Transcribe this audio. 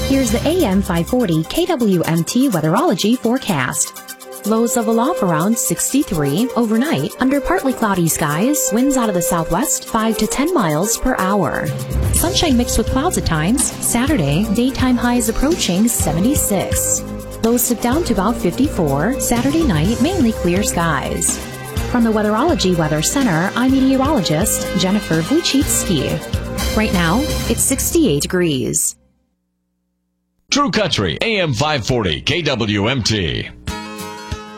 Here's the AM 540 KWMT Weatherology forecast. Lows level off around 63 overnight under partly cloudy skies, winds out of the southwest 5 to 10 miles per hour. Sunshine mixed with clouds at times. Saturday, daytime highs approaching 76. Lows slip down to about 54. Saturday night, mainly clear skies. From the Weatherology Weather Center, I'm meteorologist Jennifer Wojcicki. Right now, it's 68 degrees. True Country, AM 540, KWMT.